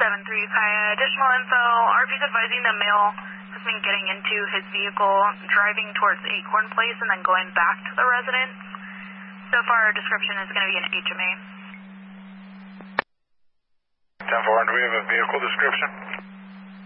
735, additional info. RP's advising the male has been getting into his vehicle, driving towards Acorn Place, and then going back to the residence. So far, our description is going to be an HMA. 10-4, do we have a vehicle description?